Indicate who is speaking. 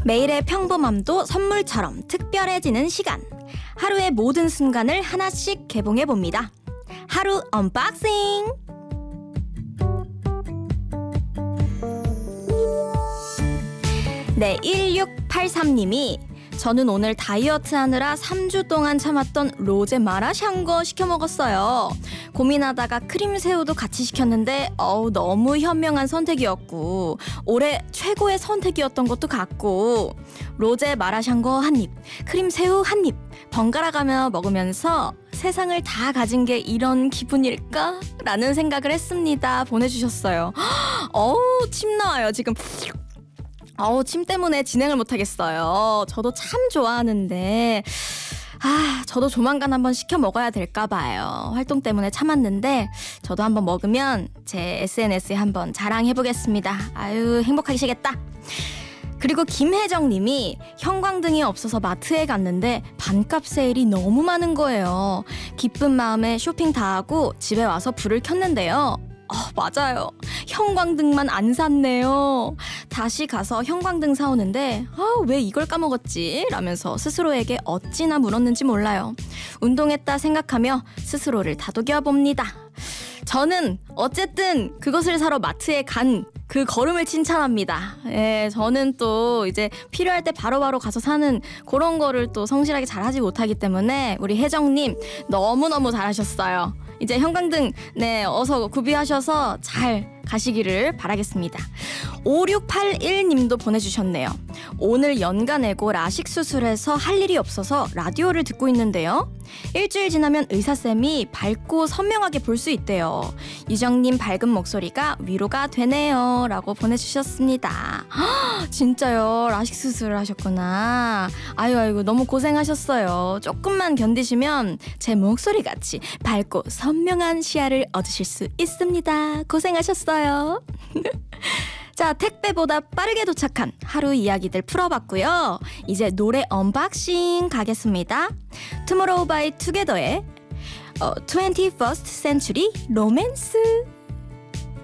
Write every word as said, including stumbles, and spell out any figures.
Speaker 1: 매일의 평범함도 선물처럼 특별해지는 시간. 하루의 모든 순간을 하나씩 개봉해봅니다. 하루 언박싱! 네, 일육팔삼님이 저는 오늘 다이어트 하느라 삼 주 동안 참았던 로제 마라샹궈 시켜 먹었어요. 고민하다가 크림새우도 같이 시켰는데 어우 너무 현명한 선택이었고 올해 최고의 선택이었던 것도 같고 로제 마라샹궈 한 입, 크림새우 한 입 번갈아가며 먹으면서 세상을 다 가진 게 이런 기분일까? 라는 생각을 했습니다. 보내주셨어요. 어우 침 나와요 지금. 어우 침 때문에 진행을 못하겠어요. 저도 참 좋아하는데 아 저도 조만간 한번 시켜 먹어야 될까 봐요. 활동 때문에 참았는데 저도 한번 먹으면 제 에스엔에스에 한번 자랑해보겠습니다. 아유 행복하시겠다. 그리고 김혜정님이 형광등이 없어서 마트에 갔는데 반값 세일이 너무 많은 거예요. 기쁜 마음에 쇼핑 다 하고 집에 와서 불을 켰는데요. 어, 맞아요. 형광등만 안 샀네요. 다시 가서 형광등 사오는데 아, 왜 이걸 까먹었지? 라면서 스스로에게 어찌나 물었는지 몰라요. 운동했다 생각하며 스스로를 다독여봅니다. 저는 어쨌든 그것을 사러 마트에 간 그 걸음을 칭찬합니다. 예, 저는 또 이제 필요할 때 바로바로 가서 사는 그런 거를 또 성실하게 잘하지 못하기 때문에 우리 혜정님 너무너무 잘하셨어요. 이제 형광등 네 어서 구비하셔서 잘 가시기를 바라겠습니다. 오육팔일님도 보내주셨네요. 오늘 연가 내고 라식 수술해서 할 일이 없어서 라디오를 듣고 있는데요. 일주일 지나면 의사쌤이 밝고 선명하게 볼 수 있대요. 유정님 밝은 목소리가 위로가 되네요. 라고 보내주셨습니다. 허, 진짜요? 라식 수술을 하셨구나. 아유 아이고 너무 고생하셨어요. 조금만 견디시면 제 목소리같이 밝고 선명한 시야를 얻으실 수 있습니다. 고생하셨어요. 자, 택배보다 빠르게 도착한 하루 이야기들 풀어봤고요. 이제 노래 언박싱 가겠습니다. 투모로우 바이 투게더의 어, 트웬티 퍼스트 센추리 로맨스.